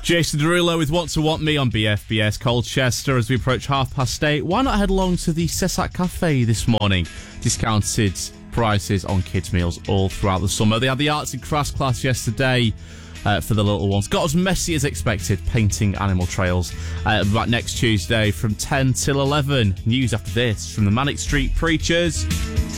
Jason Derulo with Want to Want Me on BFBS Colchester. As we approach 8:30, why not head along to the Cessac Cafe this morning? Discounted prices on kids' meals all throughout the summer. They had the arts and crafts class yesterday for the little ones. Got as messy as expected, painting animal trails. Back next Tuesday from 10 till 11. News after this from the Manic Street Preachers.